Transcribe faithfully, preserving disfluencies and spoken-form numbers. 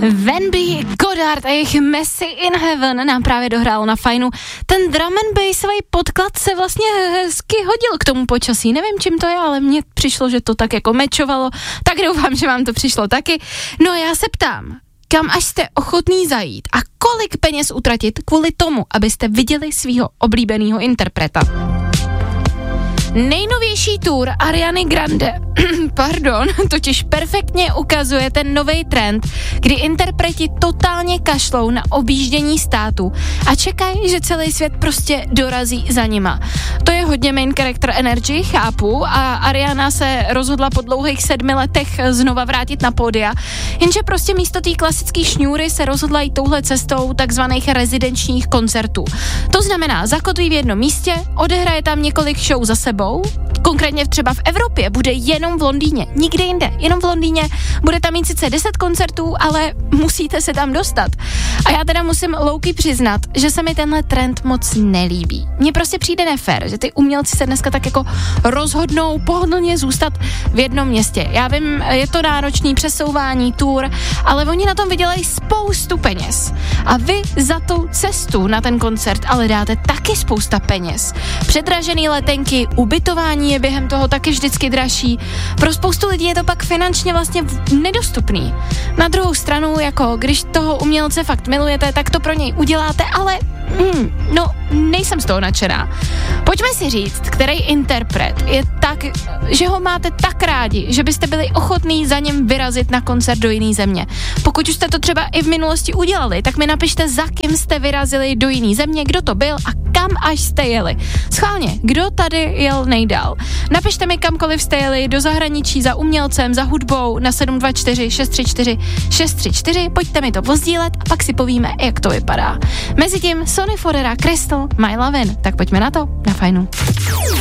Venby, Goddard a jejich Messi in Heaven nám právě dohrálo na fajnu. Ten drum and bassový podklad se vlastně hezky hodil k tomu počasí. Nevím, čím to je, ale mně přišlo, že to tak jako mečovalo. Tak doufám, že vám to přišlo taky. No já se ptám, kam až jste ochotný zajít a kolik peněz utratit kvůli tomu, abyste viděli svýho oblíbeného interpreta. Nejnovější tour Ariany Grande, pardon, totiž perfektně ukazuje ten nový trend, kdy interpreti totálně kašlou na objíždění státu a čekají, že celý svět prostě dorazí za nima. To je hodně main character energy, chápu, a Ariana se rozhodla po dlouhých sedmi letech znova vrátit na pódia, jenže prostě místo té klasické šňůry se rozhodla jít touhle cestou takzvaných rezidenčních koncertů. To znamená, zakotví v jednom místě, odehraje tam několik show za sebou, konkrétně třeba v Evropě bude jenom v Londýně, nikde jinde, jenom v Londýně, bude tam mít sice deset koncertů, ale musíte se tam dostat. A já teda musím louky přiznat, že se mi tenhle trend moc nelíbí. Mně prostě přijde nefér, že ty umělci se dneska tak jako rozhodnou pohodlně zůstat v jednom městě. Já vím, je to náročný přesouvání, tour, ale oni na tom vydělají spoustu peněz. A vy za tu cestu na ten koncert ale dáte taky spousta peněz. Předražený letenky, ubytování je během toho taky vždycky dražší. Pro spoustu lidí je to pak finančně vlastně nedostupný. Na druhou stranu, jako když toho umělce fakt milujete, tak to pro něj uděláte, ale mm, no, nejsem z toho nadšená. Pojďme si říct, který interpret je tak, že ho máte tak rádi, že byste byli ochotní za něm vyrazit na koncert do jiné země. Pokud už jste to třeba i v minulosti udělali, tak mi napište, za kým jste vyrazili do jiné země, kdo to byl a kam až jste jeli. Schválně, kdo tady jel nejdál. Napište mi, kamkoliv jste jeli, do zahraničí, za umělcem, za hudbou na sedm dva čtyři šest tři čtyři šest tři čtyři, pojďte mi to pozdílet a pak si povíme, jak to vypadá. Mezitím Sony Forera, Crystal, My Lovin', tak pojďme na to, na fajnu.